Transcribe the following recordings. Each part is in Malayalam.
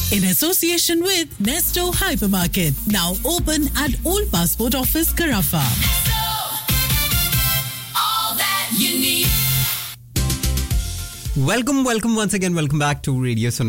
in association with Nesto Hypermarket, now open at Old Passport Office, Carafa. All that you need. Welcome once again. Welcome back to Radio Sona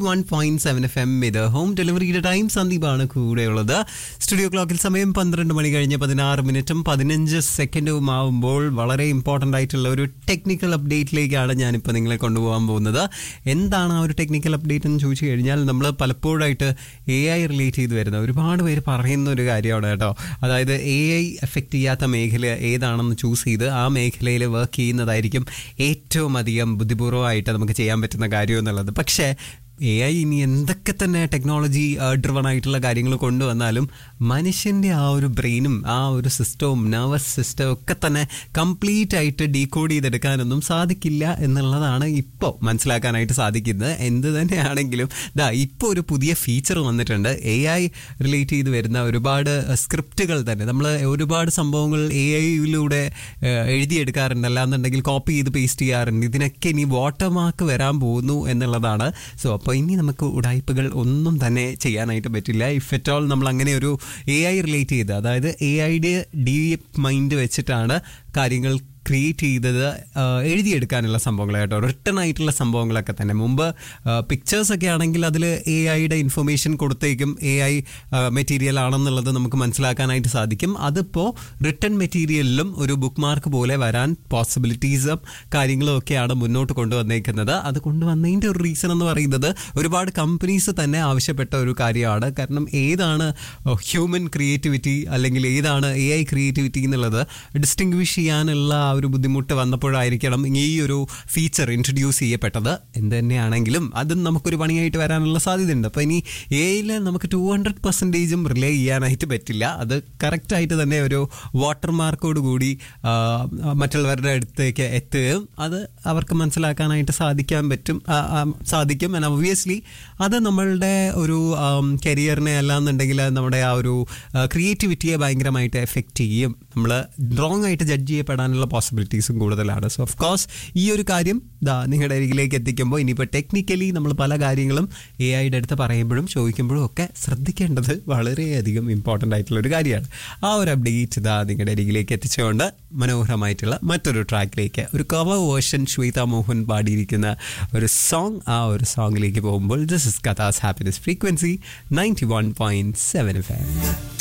91.7 FM with a home delivery time. സന്ദീപാണ് കൂടെയുള്ളത്. സ്റ്റുഡിയോ ക്ലോക്കിൽ സമയം 12 മണി കഴിഞ്ഞ് 16 മിനിറ്റും 15 സെക്കൻഡും ആവുമ്പോൾ വളരെ ഇമ്പോർട്ടൻ്റ് ആയിട്ടുള്ള ഒരു ടെക്നിക്കൽ അപ്ഡേറ്റിലേക്കാണ് ഞാനിപ്പോൾ നിങ്ങളെ കൊണ്ടുപോകാൻ പോകുന്നത്. എന്താണ് ആ ഒരു ടെക്നിക്കൽ അപ്ഡേറ്റ് എന്ന് ചോദിച്ചു കഴിഞ്ഞാൽ, നമ്മൾ പലപ്പോഴായിട്ട് AI റിലേറ്റ് ചെയ്ത് വരുന്ന ഒരുപാട് പേര് പറയുന്ന ഒരു കാര്യമാണ് കേട്ടോ. അതായത് AI എഫക്റ്റ് ചെയ്യാത്ത മേഖല ഏതാണെന്ന് ചൂസ് ചെയ്ത് ആ മേഖലയിൽ വർക്ക് ചെയ്യുന്നതായിരിക്കും ഏറ്റവും അധികം ബുദ്ധിപൂർവ്വമായിട്ട് നമുക്ക് ചെയ്യാൻ പറ്റുന്ന കാര്യം എന്നുള്ളത്. പക്ഷേ AI ഇനി എന്തൊക്കെ തന്നെ ടെക്നോളജി ഡ്രിവൺ ആയിട്ടുള്ള കാര്യങ്ങൾ കൊണ്ടുവന്നാലും മനുഷ്യൻ്റെ ആ ഒരു ബ്രെയിനും ആ ഒരു സിസ്റ്റവും നെർവസ് സിസ്റ്റവും ഒക്കെ തന്നെ കംപ്ലീറ്റ് ആയിട്ട് ഡീകോഡ് ചെയ്തെടുക്കാനൊന്നും സാധിക്കില്ല എന്നുള്ളതാണ് ഇപ്പോൾ മനസ്സിലാക്കാനായിട്ട് സാധിക്കുന്നത്. എന്ത് തന്നെയാണെങ്കിലും ഇപ്പോൾ ഒരു പുതിയ ഫീച്ചർ വന്നിട്ടുണ്ട്. AI റിലേറ്റ് ചെയ്ത് വരുന്ന ഒരുപാട് സ്ക്രിപ്റ്റുകൾ തന്നെ നമ്മൾ ഒരുപാട് സംഭവങ്ങൾ AI-യിലൂടെ എഴുതിയെടുക്കാറുണ്ട്, അല്ലാന്നുണ്ടെങ്കിൽ കോപ്പി ചെയ്ത് പേസ്റ്റ് ചെയ്യാറുണ്ട്. ഇതിനൊക്കെ ഇനി വാട്ടർമാർക്ക് വരാൻ പോകുന്നു എന്നുള്ളതാണ്. അപ്പോൾ ഇനി നമുക്ക് ഉടായ്പകൾ ഒന്നും തന്നെ ചെയ്യാനായിട്ട് പറ്റില്ല. ഇഫ് എറ്റ് ഓൾ നമ്മൾ അങ്ങനെ ഒരു AI റിലേറ്റ് ചെയ്ത്, അതായത് AI-യുടെ ഡീപ്പ് മൈൻഡ് വെച്ചിട്ടാണ് കാര്യങ്ങൾ ക്രിയേറ്റ് ചെയ്തത്, എഴുതിയെടുക്കാനുള്ള സംഭവങ്ങളായിട്ടോ റിട്ടേൺ ആയിട്ടുള്ള സംഭവങ്ങളൊക്കെ തന്നെ. മുമ്പ് പിക്ചേഴ്സൊക്കെ ആണെങ്കിൽ അതിൽ AI-യുടെ ഇൻഫർമേഷൻ കൊടുത്തേക്കും AI മെറ്റീരിയൽ ആണെന്നുള്ളത് നമുക്ക് മനസ്സിലാക്കാനായിട്ട് സാധിക്കും. അതിപ്പോൾ റിട്ടേൺ മെറ്റീരിയലിലും ഒരു ബുക്ക് മാർക്ക് പോലെ വരാൻ പോസിബിലിറ്റീസും കാര്യങ്ങളും ഒക്കെയാണ് മുന്നോട്ട് കൊണ്ടുവന്നേക്കുന്നത്. അത് കൊണ്ടുവന്നതിൻ്റെ ഒരു റീസൺ എന്ന് പറയുന്നത് ഒരുപാട് കമ്പനീസ് തന്നെ ആവശ്യപ്പെട്ട ഒരു കാര്യമാണ്. കാരണം ഏതാണ് ഹ്യൂമൻ ക്രിയേറ്റിവിറ്റി അല്ലെങ്കിൽ ഏതാണ് AI ക്രിയേറ്റിവിറ്റി എന്നുള്ളത് ഡിസ്റ്റിങ്വിഷ് ചെയ്യാനുള്ള ഒരു ബുദ്ധിമുട്ട് വന്നപ്പോഴായിരിക്കണം ഈ ഒരു ഫീച്ചർ ഇൻട്രൊഡ്യൂസ് ചെയ്യപ്പെട്ടത്. എന്ത് തന്നെയാണെങ്കിലും അതും നമുക്കൊരു പണിയായിട്ട് വരാനുള്ള സാധ്യതയുണ്ട്. അപ്പോൾ ഇനി AI-ൽ നമുക്ക് 200% റിലേ ചെയ്യാനായിട്ട് പറ്റില്ല. അത് കറക്റ്റായിട്ട് തന്നെ ഒരു വാട്ടർമാർക്കോട് കൂടി മറ്റുള്ളവരുടെ അടുത്തേക്ക് എത്തുകയും അത് അവർക്ക് മനസ്സിലാക്കാനായിട്ട് സാധിക്കും. ആൻഡ് ഒബ്വിയസ്ലി അത് നമ്മളുടെ ഒരു കരിയറിനെ അല്ലാന്നുണ്ടെങ്കിൽ നമ്മുടെ ആ ഒരു ക്രിയേറ്റിവിറ്റിയെ ഭയങ്കരമായിട്ട് എഫക്റ്റ് ചെയ്യും. നമ്മൾ റോങ് ആയിട്ട് ജഡ്ജ് ചെയ്യപ്പെടാനുള്ള പോസിബിലിറ്റീസും കൂടുതലാണ്. സോ ഓഫ് കോഴ്സ് ഈ ഒരു കാര്യം നിങ്ങളുടെ അരികിലേക്ക് എത്തിക്കുമ്പോൾ ഇനിയിപ്പോൾ ടെക്നിക്കലി നമ്മൾ പല കാര്യങ്ങളും AI-യുടെ അടുത്ത് പറയുമ്പോഴും ചോദിക്കുമ്പോഴും ഒക്കെ ശ്രദ്ധിക്കേണ്ടത് വളരെയധികം ഇമ്പോർട്ടൻ്റ് ആയിട്ടുള്ളൊരു കാര്യമാണ്. ആ ഒരു അപ്ഡേറ്റ് നിങ്ങളുടെ അരികിലേക്ക് എത്തിച്ചുകൊണ്ട് മനോഹരമായിട്ടുള്ള മറ്റൊരു ട്രാക്കിലേക്ക്, ഒരു കവർ വേർഷൻ ശ്വേത മോഹൻ പാടിയിരിക്കുന്ന ഒരു സോങ്, ആ ഒരു സോങ്ങിലേക്ക് പോകുമ്പോൾ this is കഥാസ് happiness frequency 91.7 FM.